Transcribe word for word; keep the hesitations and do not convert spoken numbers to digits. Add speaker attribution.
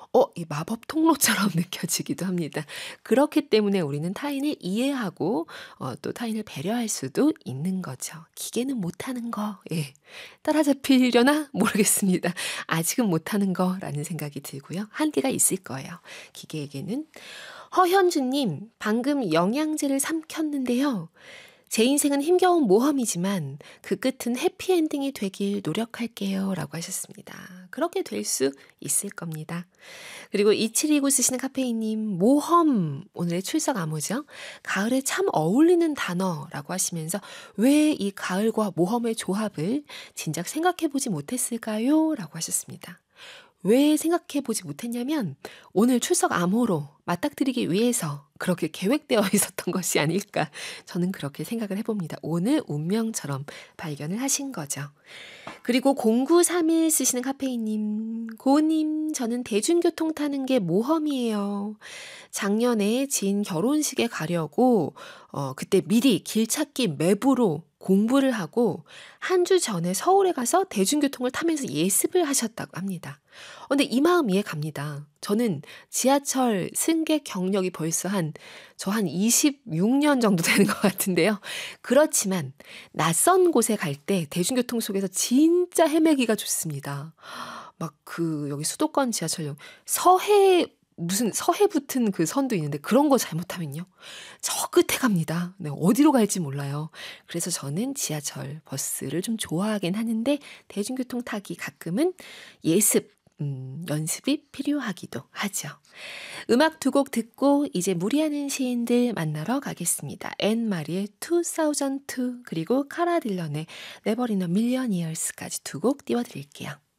Speaker 1: 어 이 마법 통로처럼 느껴지기도 합니다. 그렇기 때문에 우리는 타인을 이해하고 어 또 타인을 배려할 수도 있는 거죠. 기계는 못하는 거. 예. 따라잡히려나 모르겠습니다. 아직은 못하는 거라는 생각이 들고요. 한계가 있을 거예요, 기계에게는. 허현주 님, 방금 영양제를 삼켰는데요. 제 인생은 힘겨운 모험이지만 그 끝은 해피엔딩이 되길 노력할게요. 라고 하셨습니다. 그렇게 될 수 있을 겁니다. 그리고 이칠이구 쓰시는 카페인님, 모험, 오늘의 출석 암호죠. 가을에 참 어울리는 단어라고 하시면서 왜 이 가을과 모험의 조합을 진작 생각해보지 못했을까요? 라고 하셨습니다. 왜 생각해보지 못했냐면 오늘 출석 암호로 맞닥뜨리기 위해서 그렇게 계획되어 있었던 것이 아닐까, 저는 그렇게 생각을 해봅니다. 오늘 운명처럼 발견을 하신 거죠. 그리고 공구삼일 쓰시는 카페인님, 고님, 저는 대중교통 타는 게 모험이에요. 작년에 지인 결혼식에 가려고 어, 그때 미리 길찾기 맵으로 공부를 하고 한 주 전에 서울에 가서 대중교통을 타면서 예습을 하셨다고 합니다. 어, 근데 이 마음 이해 갑니다. 저는 지하철 승객 경력이 벌써 한, 저 한 이십육 년 정도 되는 것 같은데요. 그렇지만 낯선 곳에 갈 때 대중교통 속에서 진짜 헤매기가 좋습니다. 막 그 여기 수도권 지하철역 서해, 무슨 서해 붙은 그 선도 있는데 그런 거 잘못하면요, 저 끝에 갑니다. 네, 어디로 갈지 몰라요. 그래서 저는 지하철, 버스를 좀 좋아하긴 하는데 대중교통 타기 가끔은 예습, 음, 연습이 필요하기도 하죠. 음악 두 곡 듣고 이제 무리하는 시인들 만나러 가겠습니다. 앤 마리의 이천이 그리고 카라 딜런의 Never in a Million Years까지 두 곡 띄워드릴게요.